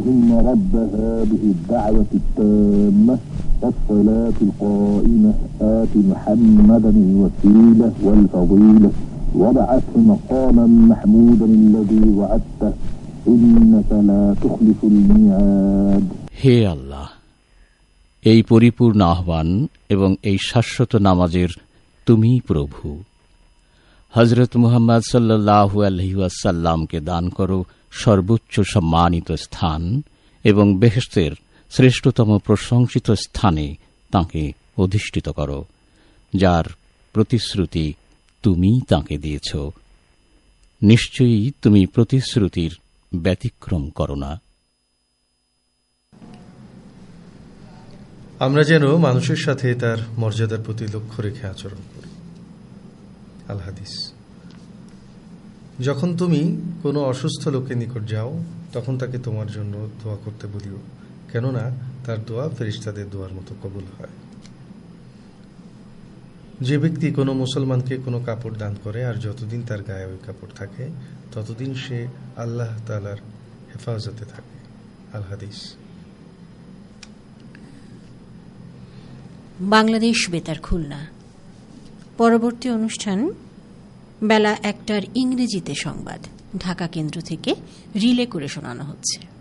اللهم رب هذه الدعوة التامة والصلاة القائمة آت محمدا الوسيلة والفضيلة وابعثه مقاما محمودا الذي وعدته إنك لا تخلف الميعاد. হে আল্লাহ, এই পরিপূর্ণ আহ্বান এবং এই শাশ্বত নামাজের তুমি প্রভু। হযরত মুহাম্মদ সাল্লাল্লাহু আলাইহি ওয়াসাল্লামকে দান করো সর্বোচ্চ সম্মানিত স্থান এবং বেহেশতের শ্রেষ্ঠতম প্রশংসিত স্থানে তাঁকে অধিষ্ঠিত করো, যার প্রতিশ্রুতি তুমি তাঁকে দিয়েছ। নিশ্চয়ই তুমি প্রতিশ্রুতির ব্যতিক্রম করো না। আমরা যেন মানুষের সাথে তার মর্যাদার প্রতি লক্ষ্য রেখে আচরণ করি। আল হাদিস। যখন তুমি কোনো অসুস্থ লোকের নিকট যাও, তখন তাকে তোমার জন্য দোয়া করতে বলিও, কেননা তার দোয়া ফেরেশতাদের দোয়ার মতো কবুল হয়। যে ব্যক্তি কোনো মুসলমানকে কোনো কাপড় দান করে আর যতদিন তার গায়ে ওই কাপড় থাকে ততদিন সে আল্লাহ তাআলার হেফাজতে থাকে। আল হাদিস। বাংলাদেশ বেতার খুলনা। পরবর্তী অনুষ্ঠান বেলা 1টার ইংরেজিতে সংবাদ ঢাকা কেন্দ্র থেকে রিলে করে শোনানো হচ্ছে।